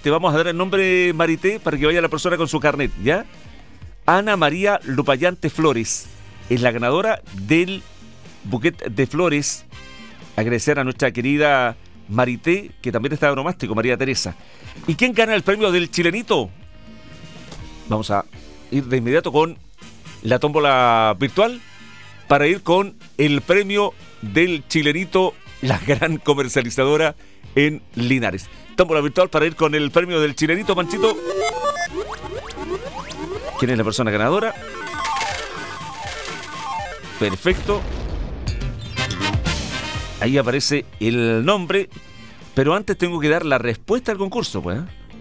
te vamos a dar el nombre, Marité, para que vaya la persona con su carnet, ¿ya? Ana María Lupayante Flores es la ganadora del buquet de flores. Agradecer a nuestra querida Marité, que también está de onomástico, María Teresa. ¿Y quién gana el premio del chilenito? Vamos a ir de inmediato con la tómbola virtual para ir con el premio del chilenito, la gran comercializadora en Linares. Tómbola virtual para ir con el premio del chilenito, Panchito. ¿Quién es la persona ganadora? Perfecto. Ahí aparece el nombre, pero antes tengo que dar la respuesta al concurso, pues.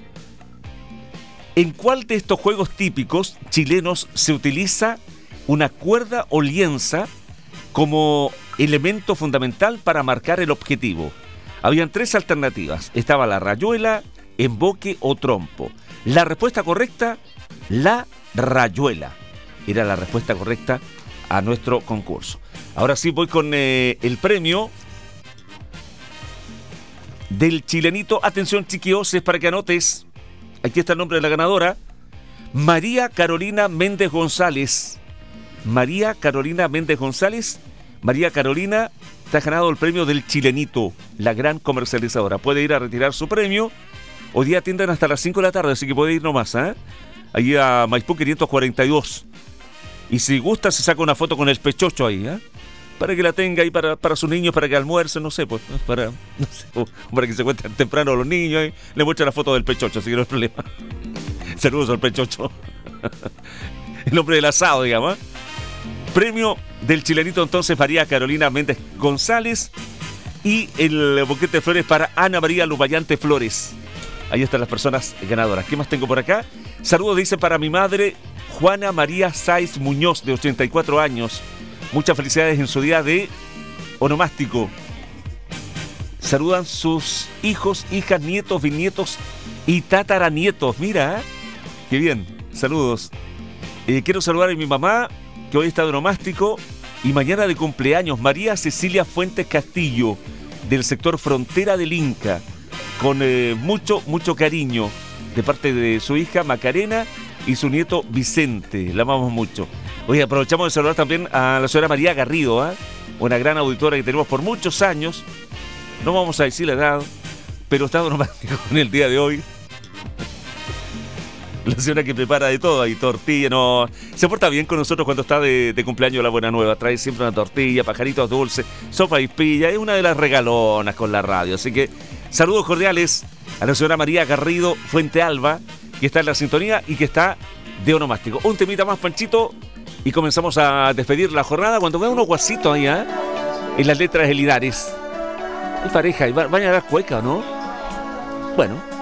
¿En cuál de estos juegos típicos chilenos se utiliza una cuerda o lienza como elemento fundamental para marcar el objetivo? Habían 3 alternativas. Estaba la rayuela, emboque o trompo. La respuesta correcta, la rayuela. Era la respuesta correcta a nuestro concurso. Ahora sí voy con el premio del chilenito. Atención, chiquioses, para que anotes. Aquí está el nombre de la ganadora. María Carolina Méndez González. María Carolina Méndez González. María Carolina te ha ganado el premio del chilenito, la gran comercializadora. Puede ir a retirar su premio. Hoy día atienden hasta las 5 de la tarde, así que puede ir nomás, ¿eh? Ahí a Maipú 542. Y si gusta, se saca una foto con el pechocho ahí, ¿eh? Para que la tenga ahí para sus niños, para que almuercen, no sé, pues, para que se cuenten temprano los niños, ¿eh? Le muestra la foto del pechocho, así que no hay problema. Saludos al pechocho. El hombre del asado, digamos, ¿eh? Premio del chilenito, entonces, María Carolina Méndez González. Y el buquete de flores para Ana María Lupayante Flores. Ahí están las personas ganadoras. ¿Qué más tengo por acá? Saludos, dice, para mi madre, Juana María Sáiz Muñoz, de 84 años. Muchas felicidades en su día de onomástico. Saludan sus hijos, hijas, nietos, bisnietos y tataranietos. Mira, qué bien. Saludos. Quiero saludar a mi mamá, que hoy está de onomástico, y mañana de cumpleaños, María Cecilia Fuentes Castillo, del sector Frontera del Inca, con mucho cariño, de parte de su hija Macarena y su nieto Vicente. La amamos mucho. Oye, aprovechamos de saludar también a la señora María Garrido, ¿eh? Una gran auditora que tenemos por muchos años. No vamos a decir la edad, pero está onomástico en el día de hoy. La señora que prepara de todo, y tortilla, no, se porta bien con nosotros cuando está de cumpleaños la buena nueva. Trae siempre una tortilla, pajaritos dulces, sopa y pilla. Es una de las regalonas con la radio. Así que saludos cordiales a la señora María Garrido Fuente Alba, que está en la sintonía y que está de onomástico. Un temita más, Panchito, y comenzamos a despedir la jornada cuando veo unos guasitos ahí, ¿eh? En las letras de Linares. Es pareja, y van a dar cueca, ¿no? Bueno.